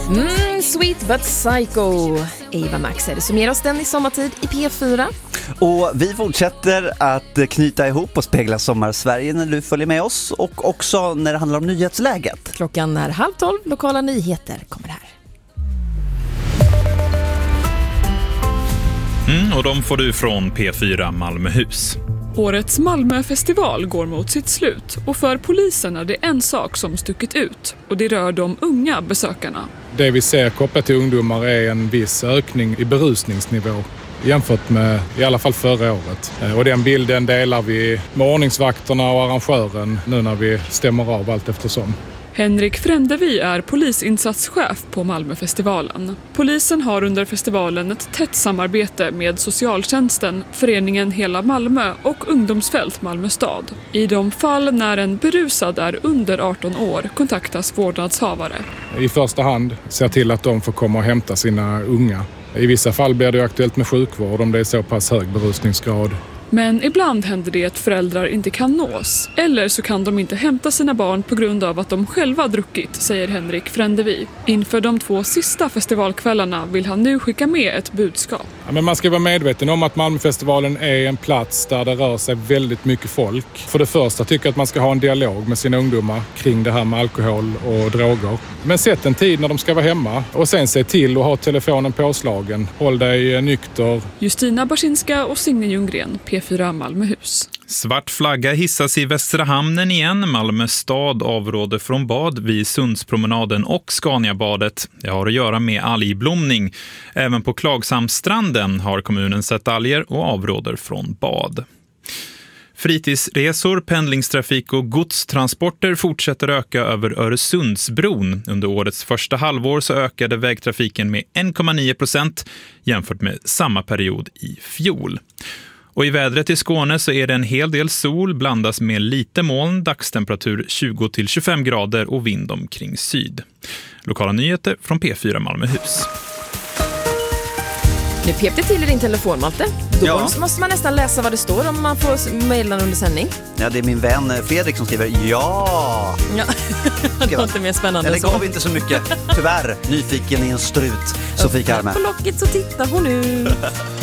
Sweet but Psycho. Eva Max är det som ger oss den i sommartid i P4. Och vi fortsätter att knyta ihop och spegla Sommarsverige när du följer med oss. Och också när det handlar om nyhetsläget. Klockan är 11:30, lokala nyheter kommer här. Och de får du från P4 Malmöhus. Årets Malmöfestival går mot sitt slut och för polisen är det en sak som stuckit ut och det rör de unga besökarna. Det vi ser kopplat till ungdomar är en viss ökning i berusningsnivå jämfört med i alla fall förra året. Och den bilden delar vi med ordningsvakterna och arrangören nu när vi stämmer av allt eftersom. Henrik Frändevi är polisinsatschef på Malmöfestivalen. Polisen har under festivalen ett tätt samarbete med socialtjänsten, föreningen Hela Malmö och ungdomsfält Malmö stad. I de fall när en berusad är under 18 år kontaktas vårdnadshavare. I första hand ser till att de får komma och hämta sina unga. I vissa fall blir det aktuellt med sjukvård om det är så pass hög berusningsgrad. Men ibland händer det att föräldrar inte kan nås. Eller så kan de inte hämta sina barn på grund av att de själva druckit, säger Henrik Frändevi. Inför de 2 sista festivalkvällarna vill han nu skicka med ett budskap. Ja, men man ska vara medveten om att Malmöfestivalen är en plats där det rör sig väldigt mycket folk. För det första tycker jag att man ska ha en dialog med sina ungdomar kring det här med alkohol och droger. Men sätt en tid när de ska vara hemma och sen se till att ha telefonen påslagen. Håll dig nykter. Justina Barsinska och Signe Ljunggren, P4 Malmöhus. Svart flagga hissas i Västra hamnen igen. Malmö stad avråder från bad vid Sundspromenaden och Scaniabadet. Det har att göra med algblomning. Även på Klagsamstranden har kommunen sett alger och avråder från bad. Fritidsresor, pendlingstrafik och godstransporter fortsätter öka över Öresundsbron. Under årets första halvår så ökade vägtrafiken med 1,9% jämfört med samma period i fjol. Och i vädret i Skåne så är det en hel del sol blandas med lite moln, dagstemperatur 20-25 grader och vind omkring syd. Lokala nyheter från P4 Malmöhus. Nu pep det till i din telefon, Malte. Då måste man nästan läsa vad det står om man får mejla under sändning. Ja, det är min vän Fredrik som skriver ja. Det var inte mer spännande. Eller gav inte så mycket. Tyvärr, nyfiken i en strut. Sofie Karme. På locket så tittar hon nu.